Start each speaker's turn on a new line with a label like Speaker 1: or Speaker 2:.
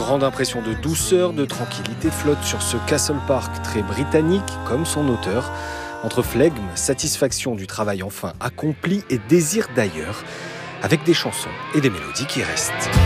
Speaker 1: grande impression de douceur, de tranquillité flotte sur ce Castle Park très britannique, comme son auteur. Entre flegme, satisfaction du travail enfin accompli et désir d'ailleurs, avec des chansons et des mélodies qui restent.